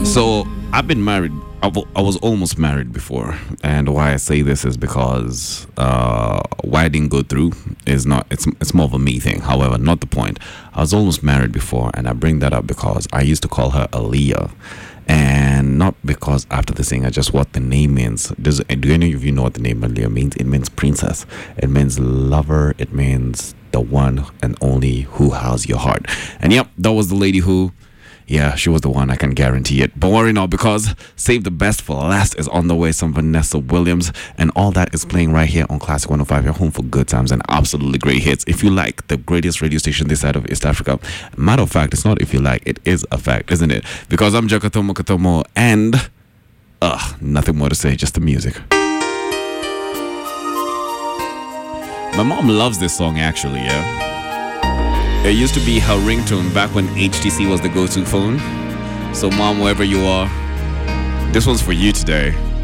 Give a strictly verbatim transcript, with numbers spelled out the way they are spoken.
So I've been married. I wa- I was almost married before, and why I say this is because uh, why I didn't go through is not. It's it's more of a me thing. However, not the point. I was almost married before, and I bring that up because I used to call her Aaliyah, and not because after the singer, just what the name means. Does do any of you know what the name Aaliyah means? It means princess. It means lover. It means the one and only who has your heart. And yep, that was the lady who. Yeah, she was the one, I can guarantee it. But worry not, because Save the Best for Last is on the way, some Vanessa Williams, and all that is playing right here on Classic one oh five, your home for good times and absolutely great hits. If you like the greatest radio station this side of East Africa, matter of fact, it's not if you like, it is a fact, isn't it? Because I'm Jakatomo Katomo, and uh, nothing more to say, just the music. My mom loves this song, actually, yeah. It used to be her ringtone back when H T C was the go-to phone. So mom, wherever you are, this one's for you today.